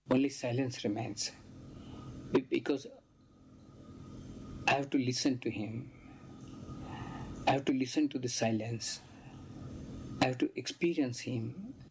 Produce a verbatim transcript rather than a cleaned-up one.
only silence remains. Because I have to listen to him. I have to listen to the silence. I have to experience him